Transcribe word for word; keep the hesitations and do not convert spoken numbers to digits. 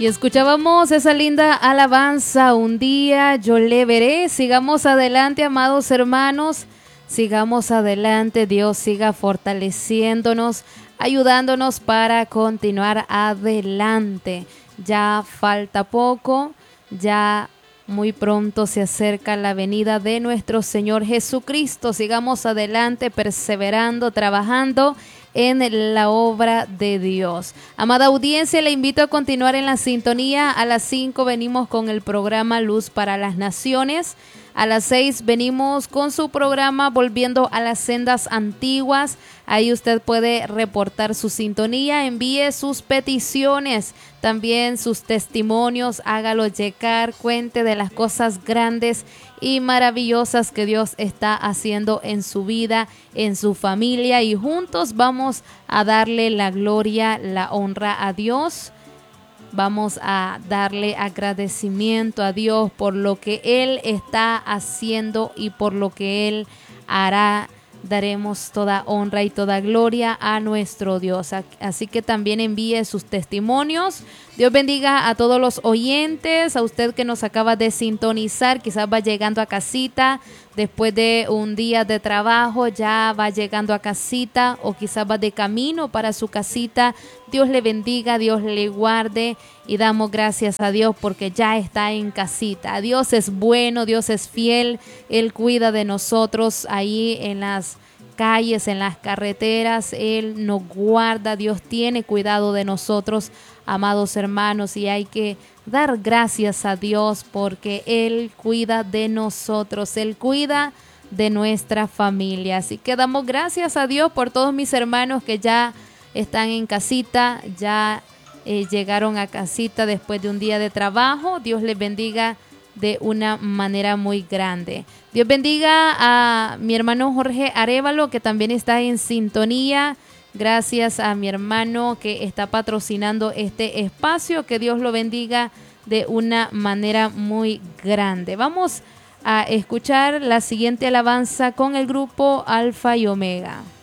Y escuchábamos esa linda alabanza, un día yo le veré. Sigamos adelante, amados hermanos, sigamos adelante. Dios siga fortaleciéndonos, ayudándonos para continuar adelante. Ya falta poco, ya muy pronto se acerca la venida de nuestro Señor Jesucristo. Sigamos adelante, perseverando, trabajando en la obra de Dios. Amada audiencia, le invito a continuar en la sintonía. A las cinco venimos con el programa Luz para las Naciones. A las seis venimos con su programa Volviendo a las Sendas Antiguas. Ahí usted puede reportar su sintonía, envíe sus peticiones, también sus testimonios, hágalo llegar, cuente de las cosas grandes y maravillosas que Dios está haciendo en su vida, en su familia, y juntos vamos a darle la gloria, la honra a Dios. Vamos a darle agradecimiento a Dios por lo que Él está haciendo y por lo que Él hará. Daremos toda honra y toda gloria a nuestro Dios. Así que también envíe sus testimonios. Dios bendiga a todos los oyentes, a usted que nos acaba de sintonizar, quizás va llegando a casita después de un día de trabajo, ya va llegando a casita o quizás va de camino para su casita. Dios le bendiga, Dios le guarde y damos gracias a Dios porque ya está en casita. Dios es bueno, Dios es fiel, Él cuida de nosotros ahí en las calles, en las carreteras, Él nos guarda, Dios tiene cuidado de nosotros, amados hermanos, y hay que dar gracias a Dios porque Él cuida de nosotros, Él cuida de nuestra familia. Así que damos gracias a Dios por todos mis hermanos que ya están en casita, ya eh, llegaron a casita después de un día de trabajo. Dios les bendiga de una manera muy grande. Dios bendiga a mi hermano Jorge Arévalo, que también está en sintonía. Gracias a mi hermano que está patrocinando este espacio. Que Dios lo bendiga de una manera muy grande. Vamos a escuchar la siguiente alabanza con el grupo Alfa y Omega.